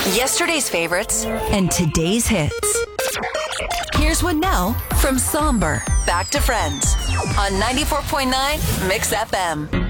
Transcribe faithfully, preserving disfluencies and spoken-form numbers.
Yesterday's favorites and today's hits. Here's one now from Somber. back to Friends on ninety-four point nine Mix F M.